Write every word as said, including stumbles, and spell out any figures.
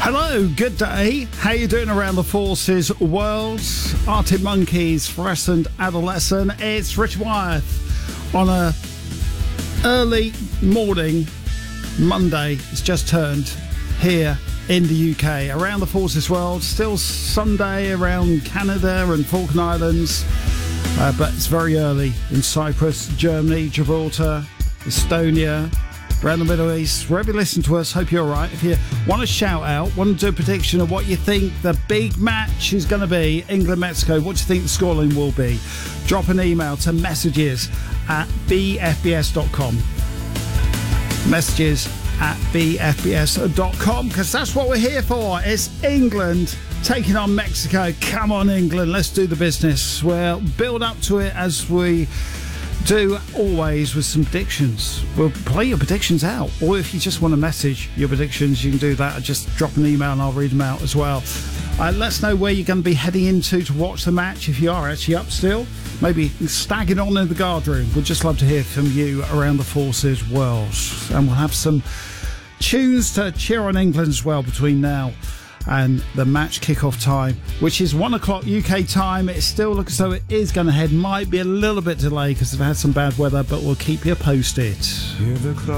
Hello, good day. How you doing around the forces world? Arctic Monkeys, Fluorescent Adolescent. It's Richard Wyeth on a early morning Monday. It's just turned here in the U K. Around the forces world, still Sunday around Canada and Falkland Islands, uh, but it's very early in Cyprus, Germany, Gibraltar, Estonia, around the Middle East. Wherever you listen to us, hope you're all right. If you want to shout out, want to do a prediction of what you think the big match is going to be, England-Mexico, what do you think the scoreline will be? Drop an email to messages at b f b s dot com. Messages at b f b s dot com, because that's what we're here for. It's England taking on Mexico. Come on, England, let's do the business. We'll build up to it as we do always with some predictions. We'll play your predictions out, or if you just want to message your predictions, you can do that. Just drop an email and I'll read them out as well. Uh, let us know where you're going to be heading into to watch the match, if you are actually up still, maybe staggering on in the guard room. We'd just love to hear from you around the forces world, and we'll have some tunes to cheer on England as well between now and the match kick-off time, which is one o'clock U K time. It still looks as though it is going ahead. Might be a little bit delayed because they've had some bad weather, but we'll keep you posted.